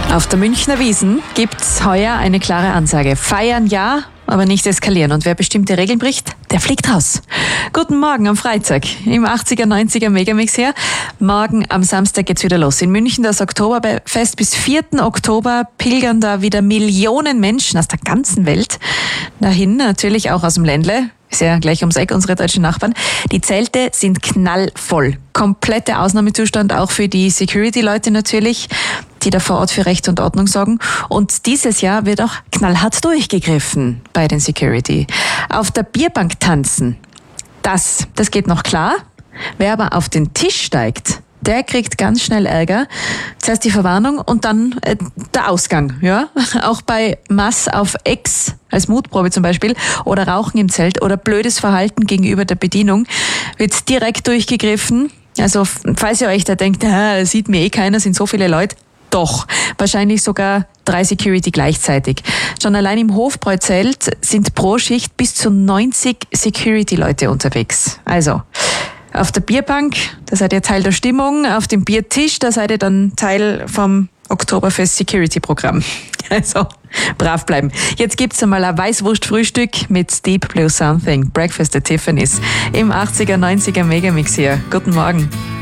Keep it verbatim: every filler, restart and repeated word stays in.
Auf der Münchner Wiesn gibt's heuer eine klare Ansage. Feiern ja, aber nicht eskalieren. Und wer bestimmte Regeln bricht, der fliegt raus. Guten Morgen am Freitag im achtziger, neunziger Megamix her. Morgen am Samstag geht's wieder los. In München das Oktoberfest. Bis vierten Oktober pilgern da wieder Millionen Menschen aus der ganzen Welt dahin, natürlich auch aus dem Ländle. Ist ja gleich ums Eck, unsere deutschen Nachbarn. Die Zelte sind knallvoll. Kompletter Ausnahmezustand auch für die Security-Leute natürlich, die da vor Ort für Recht und Ordnung sorgen. Und dieses Jahr wird auch knallhart durchgegriffen bei den Security. Auf der Bierbank tanzen, das, das geht noch klar. Wer aber auf den Tisch steigt, der kriegt ganz schnell Ärger. Zuerst die Verwarnung und dann äh, der Ausgang. Ja? Auch bei Mass auf Ex, als Mutprobe zum Beispiel, oder Rauchen im Zelt oder blödes Verhalten gegenüber der Bedienung, wird direkt durchgegriffen. Also falls ihr euch da denkt, ah, sieht mir eh keiner, sind so viele Leute. Doch, wahrscheinlich sogar drei Security gleichzeitig. Schon allein im Hofbräuzelt sind pro Schicht bis zu neunzig Security-Leute unterwegs. Also auf der Bierbank, da seid ihr Teil der Stimmung. Auf dem Biertisch, da seid ihr dann Teil vom Oktoberfest Security Programm. Also, brav bleiben. Jetzt gibt's einmal ein Weißwurst-Frühstück mit Deep Blue Something. Breakfast at Tiffany's. Im achtziger, neunziger Megamix hier. Guten Morgen.